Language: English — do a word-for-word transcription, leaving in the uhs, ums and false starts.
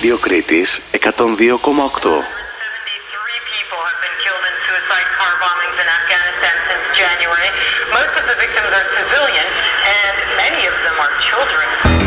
Radio Κρήτης εκατόν δύο κόμμα οκτώ. People have been killed in suicide car bombings in Afghanistan since January. Most of the victims are civilian, and many of them are children.